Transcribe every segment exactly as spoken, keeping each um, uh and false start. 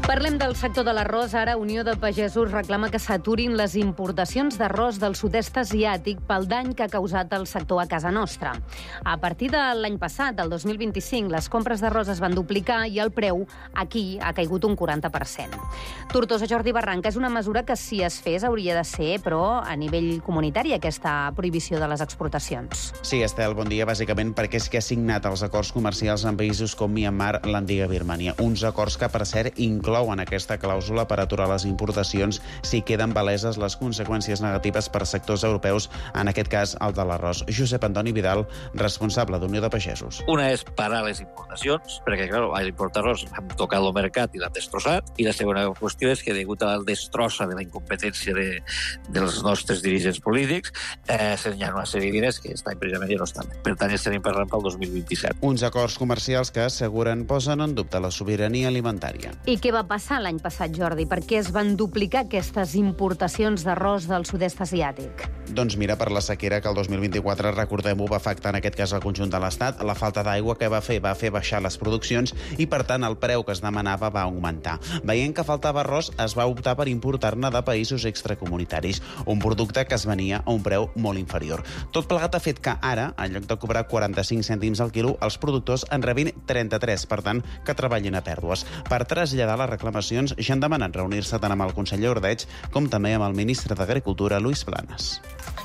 Parlem del sector de l'arròs. Ara Unió de Pagesos reclama que s'aturin les importacions d'arròs del sud-est asiàtic pel dany que ha causat el sector a casa nostra. A partir de l'any passat, del dos mil vint-i-cinc, les compres d'arròs es van duplicar i el preu aquí ha caigut un quaranta per cent. Tortosa, Jordi Barranca, és una mesura que si es fes hauria de ser, però a nivell comunitari, aquesta prohibició de les exportacions. Sí, Estel, bon dia. Bàsicament perquè és que ha signat els acords comercials amb països com Myanmar, l'antiga Birmània. Uns acords que, per cert, inclouen en aquesta clàusula per aturar les importacions si queden paleses les conseqüències negatives per sectors europeus, en aquest cas el de l'arròs. Josep Antoni Vidal, responsable d'Unió de Pagesos. Una és parar les importacions, perquè, clar, a l'importar arròs hem tocat el mercat i l'hem destrossat, i la segona qüestió és que, degut al destrossa de la incompetència de, dels nostres dirigents polítics, eh, hi ha una sèrie de diners que aquest any precisament ja no estan. Per tant, estarem parlant pel dos mil vint-i-set. Uns acords comercials que asseguren posen en dubte la sobirania alimentària. I què va passar l'any passat, Jordi? Per què es van duplicar aquestes importacions d'arròs del sud-est asiàtic? Doncs mira, per la sequera que el dos mil vint-i-quatre, recordem-ho, va afectar en aquest cas el conjunt de l'Estat. La falta d'aigua que va fer va fer baixar les produccions i, per tant, el preu que es demanava va augmentar. Veient que faltava arròs, es va optar per importar-ne de països extracomunitaris, un producte que es venia a un preu molt inferior. Tot plegat ha fet que ara, en lloc de cobrar quaranta-cinc cèntims al quilo, els productors en rebin trenta-tres, per tant, que treballin a pèrdues. Per traslladar les reclamacions, ja han demanat reunir-se tant amb el conseller Ordeig com també amb el ministre d'Agricultura, Luis Planas.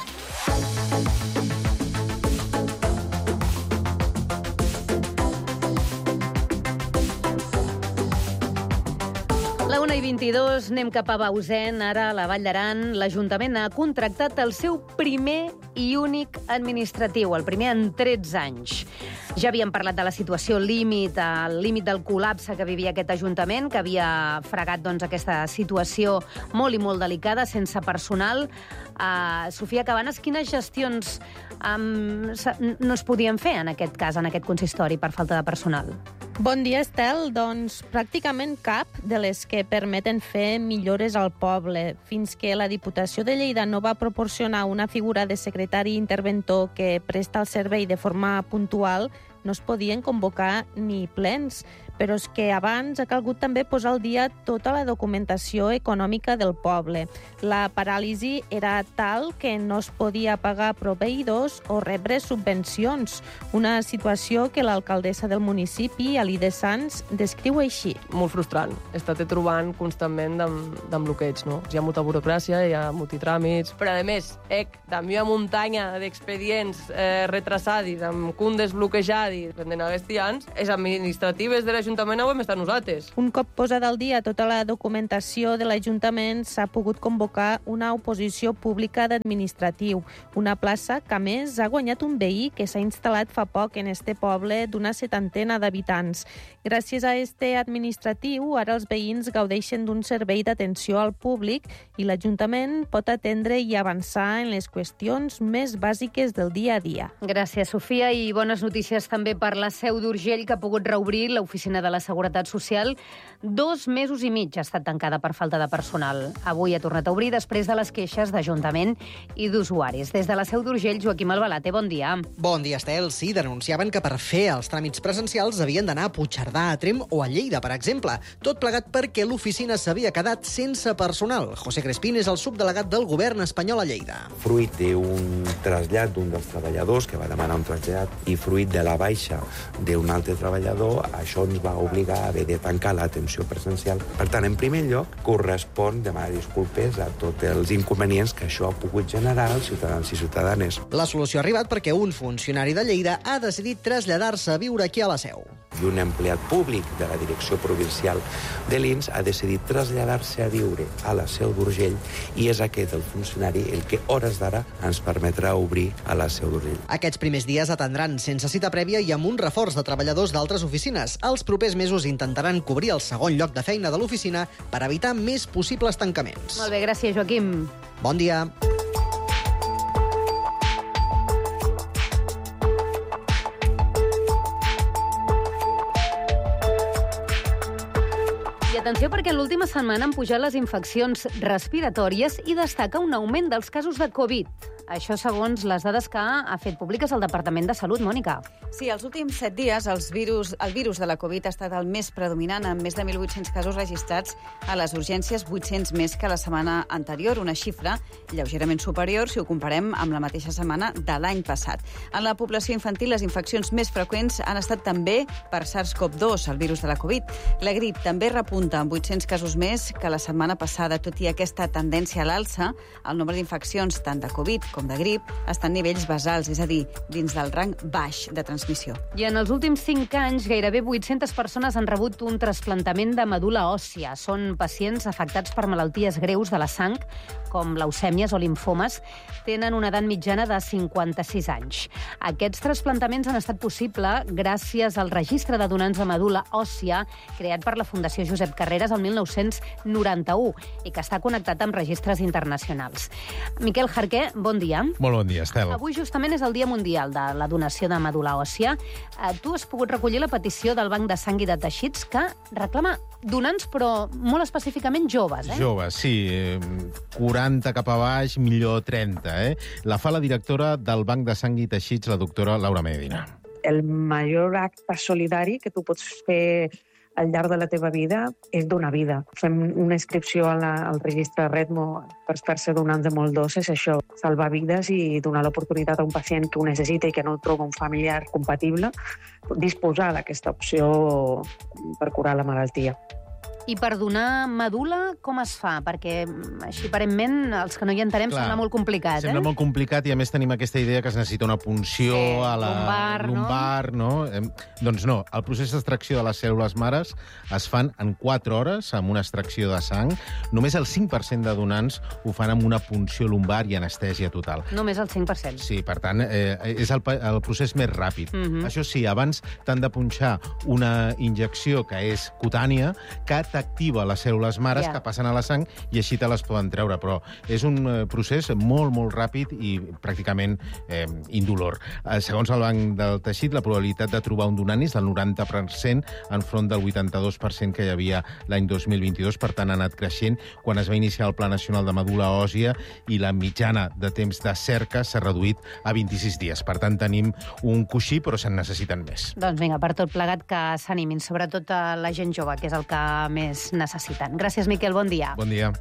La una i vint-i-dos, anem cap a Bausen. Ara, a la Vall d'Aran, l'Ajuntament ha contractat el seu primer i únic administratiu, el primer en tretze anys. Ja havíem parlat de la situació límit, al límit del col·lapse que vivia aquest Ajuntament, que havia fregat doncs, aquesta situació molt i molt delicada, sense personal. Uh, Sofia Cabanes, quines gestions um, no es podien fer en aquest cas, en aquest consistori, per falta de personal? Bon dia, Estel. Doncs pràcticament cap de les que permeten fer millores al poble. Fins que la Diputació de Lleida no va proporcionar una figura de secretari interventor que presta el servei de forma puntual, no es podien convocar ni plens. Però és que abans ha calgut també posar al dia tota la documentació econòmica del poble. La paràlisi era tal que no es podia pagar proveïdors o rebre subvencions, una situació que l'alcaldessa del municipi, Alide Sans, descriu així. Molt frustrant. He estat trobant constantment d'en bloqueig, no? Hi ha molta burocràcia, hi ha molts tràmits, però a més, ec, també hi ha muntanya d'expedients eh, retrasats, amb cundes bloquejats, pendent aquests anys, és administratives de l'Ajuntament ho hem estat nosaltres. Un cop posada al dia tota la documentació de l'Ajuntament, s'ha pogut convocar una oposició pública d'administratiu, una plaça que, a més, ha guanyat un veí que s'ha instal·lat fa poc en este poble d'una setantena d'habitants. Gràcies a este administratiu, ara els veïns gaudeixen d'un servei d'atenció al públic i l'Ajuntament pot atendre i avançar en les qüestions més bàsiques del dia a dia. Gràcies, Sofia, i bones notícies també per la Seu d'Urgell, que ha pogut reobrir l'oficina de la Seguretat Social. Dos mesos i mig ha estat tancada per falta de personal. Avui ha tornat a obrir després de les queixes d'Ajuntament i d'usuaris. Des de la Seu d'Urgell, Joaquim Albalate, bon dia. Bon dia, Estel. Sí, denunciaven que per fer els tràmits presencials havien d'anar a Puigcerdà, a Tremp o a Lleida, per exemple. Tot plegat perquè l'oficina s'havia quedat sense personal. José Crespín és el subdelegat del govern espanyol a Lleida. Fruit d'un trasllat d'un dels treballadors que va demanar un trasllat i fruit de la baixa d'un altre treballador, això ens va obligar a haver de tancar l'atenció presencial. Per tant, en primer lloc, correspon demanar disculpes a tots els inconvenients que això ha pogut generar als ciutadans i ciutadanes. La solució ha arribat perquè un funcionari de Lleida ha decidit traslladar-se a viure aquí a la Seu. I un empleat públic de la Direcció Provincial de l'I N S ha decidit traslladar-se a viure a la Seu d'Urgell i és aquest el funcionari el que hores d'ara ens permetrà obrir a la Seu d'Urgell. Aquests primers dies atendran sense cita prèvia i amb un reforç de treballadors d'altres oficines. Els propers mesos intentaran cobrir el segon lloc de feina de l'oficina per evitar més possibles tancaments. Molt bé, gràcies, Joaquim. Bon dia. I atenció, perquè en l'última setmana han pujat les infeccions respiratòries i destaca un augment dels casos de Covid. Això segons les dades que ha fet públiques el Departament de Salut, Mònica. Sí, els últims set dies els virus, el virus de la Covid ha estat el més predominant, amb més de mil vuit-cents casos registrats a les urgències, vuit-cents més que la setmana anterior, una xifra lleugerament superior si ho comparem amb la mateixa setmana de l'any passat. En la població infantil, les infeccions més freqüents han estat també per SARS-CoV dos, el virus de la Covid. La grip també repunta amb vuit-cents casos més que la setmana passada. Tot i aquesta tendència a l'alça, el nombre d'infeccions tant de Covid com de grip estan a nivells basals, és a dir, dins del rang baix de transmissió. I en els últims cinc anys, gairebé vuit-centes persones han rebut un trasplantament de medul·la òssia. Són pacients afectats per malalties greus de la sang, com leucèmies o limfomes, tenen una edat mitjana de cinquanta-sis anys. Aquests trasplantaments han estat possibles gràcies al registre de donants de medul·la òssia creat per la Fundació Josep Carreras el mil nou-cents noranta-u i que està connectat amb registres internacionals. Miquel Jarqué, bon dia. Molt bon dia, Estel. Avui justament és el Dia Mundial de la Donació de Medul·la Òssia. Tu has pogut recollir la petició del Banc de Sang i de Teixits que reclama donants, però molt específicament joves, eh? Joves, sí. quaranta cap a baix, millor trenta, eh? La fa la directora del Banc de Sang i Teixits, la doctora Laura Medina. El major acte solidari que tu pots fer al llarg de la teva vida és donar vida. Fem una inscripció a la, al registre Redmo per fer-se donants de molt dos, és això, salvar vides i donar l'oportunitat a un pacient que ho necessita i que no troba un familiar compatible, disposar d'aquesta opció per curar la malaltia. I per donar medul·la, com es fa? Perquè, així, aparentment, els que no hi entenem, Clar, sembla molt complicat, sembla eh? molt complicat i, a més, tenim aquesta idea que es necessita una punció sí, a la lumbar, lumbar, no? no? Eh, doncs no, el procés d'extracció de les cèl·lules mares es fan en quatre hores amb una extracció de sang. Només el cinc per cent de donants ho fan amb una punció lumbar i anestèsia total. Només el cinc per cent. Sí, per tant, eh, és el, el procés més ràpid. Mm -hmm. Això sí, abans t'han de punxar una injecció que és cutània, que t'activa les cèl·lules mares yeah. que passen a la sang i així te les poden treure. Però és un eh, procés molt, molt ràpid i pràcticament eh, indolor. Eh, segons el Banc del Teixit, la probabilitat de trobar un donant és del noranta per cent enfront del vuitanta-dos per cent que hi havia l'any dos mil vint-i-dos. Per tant, ha anat creixent quan es va iniciar el Pla Nacional de Medul·la Òssia i la mitjana de temps de cerca s'ha reduït a vint-i-sis dies. Per tant, tenim un coixí, però se'n necessiten més. Doncs vinga, per tot plegat que s'animin, sobretot a la gent jove, que és el que més necessiten. Gràcies, Miquel, bon dia. Bon dia.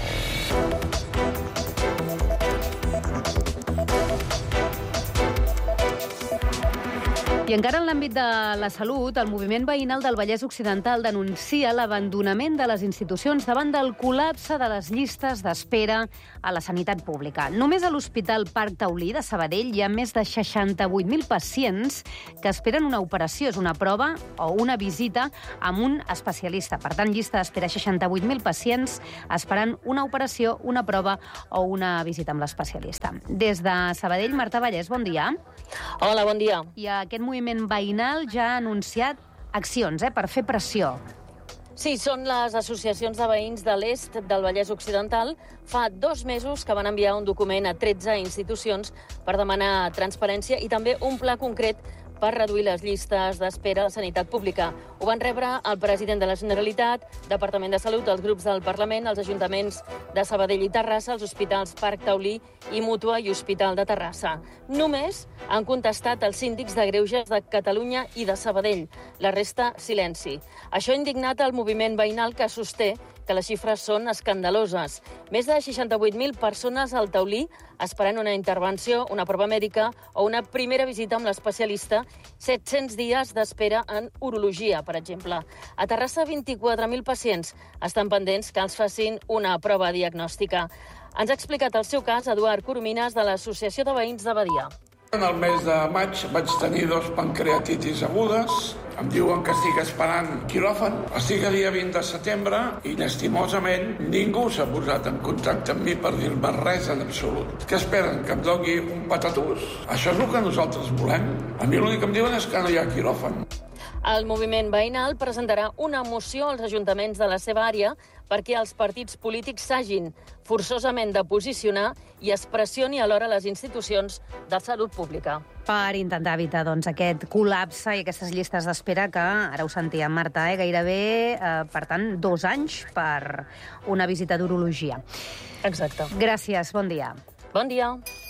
I encara en l'àmbit de la salut, el moviment veïnal del Vallès Occidental denuncia l'abandonament de les institucions davant del col·lapse de les llistes d'espera a la sanitat pública. Només a l'Hospital Parc Taulí de Sabadell hi ha més de seixanta-vuit mil pacients que esperen una operació, és una prova o una visita amb un especialista. Per tant, llista d'espera seixanta-vuit mil pacients esperant una operació, una prova o una visita amb l'especialista. Des de Sabadell, Marta Vallès, bon dia. Hola, bon dia. I aquest moviment veïnal ja ha anunciat accions eh, per fer pressió. Sí, són les associacions de veïns de l'est del Vallès Occidental. Fa dos mesos que van enviar un document a tretze institucions per demanar transparència i també un pla concret per reduir les llistes d'espera a la sanitat pública. Ho van rebre el president de la Generalitat, Departament de Salut, els grups del Parlament, els ajuntaments de Sabadell i Terrassa, els hospitals Parc Taulí i Mútua i Hospital de Terrassa. Només han contestat els síndics de greuges de Catalunya i de Sabadell. La resta, silenci. Això ha indignat el moviment veïnal que sosté que les xifres són escandaloses. Més de seixanta-vuit mil persones al Taulí esperant una intervenció, una prova mèdica o una primera visita amb l'especialista, set-cents dies d'espera en urologia, per exemple. A Terrassa, vint-i-quatre mil pacients estan pendents que els facin una prova diagnòstica. Ens ha explicat el seu cas Eduard Coromines de l'Associació de Veïns de Badia. En el mes de maig vaig tenir dos pancreatitis agudes. Em diuen que estic esperant quiròfan. Estic a dia vint de setembre i, lastimosament, ningú s'ha posat en contacte amb mi per dir-me res en absolut. Què esperen? Que em doni un patatús? Això és el que nosaltres volem. A mi l'únic que em diuen és que no hi ha quiròfan. El moviment veïnal presentarà una moció als ajuntaments de la seva àrea perquè els partits polítics s'hagin forçosament de posicionar i es pressioni alhora les institucions de salut pública. Per intentar evitar doncs, aquest col·lapse i aquestes llistes d'espera que, ara ho sentíem, Marta, eh, gairebé, eh, per tant, dos anys per una visita d'urologia. Exacte. Gràcies, bon dia. Bon dia.